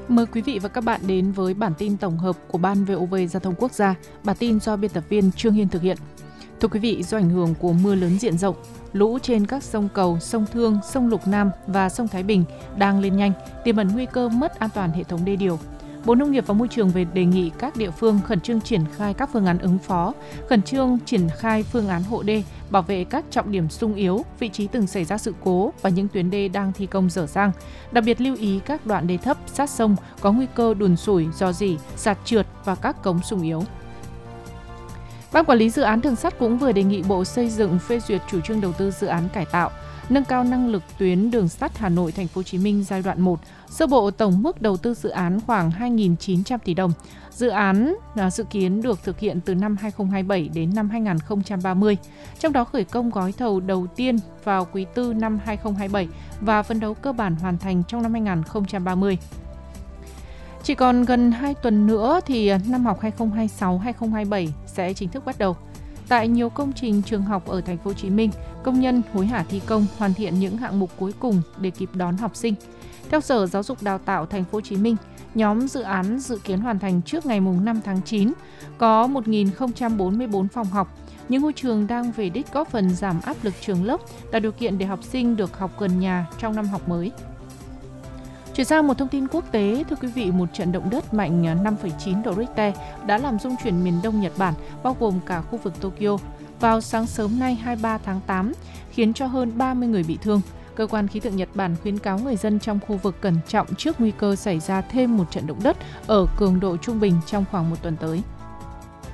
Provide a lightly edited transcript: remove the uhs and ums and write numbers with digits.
Mời quý vị và các bạn đến với bản tin tổng hợp của Ban VOV Giao thông Quốc gia. Bản tin do biên tập viên Trương Hiên thực hiện. Thưa quý vị, do ảnh hưởng của mưa lớn diện rộng, lũ trên các sông Cầu, sông Thương, sông Lục Nam và sông Thái Bình đang lên nhanh, tiềm ẩn nguy cơ mất an toàn hệ thống đê điều. Bộ Nông nghiệp và Môi trường về đề nghị các địa phương khẩn trương triển khai các phương án ứng phó, khẩn trương triển khai phương án hộ đê, bảo vệ các trọng điểm xung yếu, vị trí từng xảy ra sự cố và những tuyến đê đang thi công dở dang. Đặc biệt lưu ý các đoạn đê thấp sát sông có nguy cơ đùn sủi, rò rỉ, sạt trượt và các cống xung yếu. Ban quản lý dự án đường sắt cũng vừa đề nghị Bộ Xây dựng phê duyệt chủ trương đầu tư dự án cải tạo, nâng cao năng lực tuyến đường sắt Hà Nội - Thành phố Hồ Chí Minh giai đoạn 1. Sơ bộ tổng mức đầu tư dự án khoảng 2.900 tỷ đồng. Dự án dự kiến được thực hiện từ năm 2027 đến năm 2030. Trong đó khởi công gói thầu đầu tiên vào quý 4 năm 2027 và phấn đấu cơ bản hoàn thành trong năm 2030. Chỉ còn gần 2 tuần nữa thì năm học 2026-2027 sẽ chính thức bắt đầu. Tại nhiều công trình trường học ở Thành phố Hồ Chí Minh, công nhân hối hả thi công hoàn thiện những hạng mục cuối cùng để kịp đón học sinh. Theo Sở Giáo dục Đào tạo Thành phố Hồ Chí Minh, nhóm dự án dự kiến hoàn thành trước ngày 5 tháng 9, có 1.044 phòng học. Những ngôi trường đang về đích góp phần giảm áp lực trường lớp, tạo điều kiện để học sinh được học gần nhà trong năm học mới. Chuyển sang một thông tin quốc tế, thưa quý vị, một trận động đất mạnh 5,9 độ Richter đã làm rung chuyển miền đông Nhật Bản, bao gồm cả khu vực Tokyo, vào sáng sớm nay 23 tháng 8, khiến cho hơn 30 người bị thương. Cơ quan khí tượng Nhật Bản khuyến cáo người dân trong khu vực cẩn trọng trước nguy cơ xảy ra thêm một trận động đất ở cường độ trung bình trong khoảng một tuần tới.